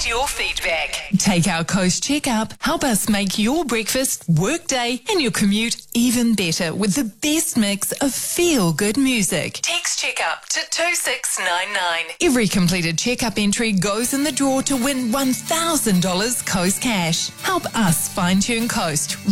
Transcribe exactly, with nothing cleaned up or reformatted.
need your feedback. Take our Coast Checkup. Help us make your breakfast, workday and your commute even better with the best mix of feel-good music. Text Checkup to two six nine nine. Every completed checkup entry goes in the draw to win one thousand dollars Coast cash. Help us fine-tune Coast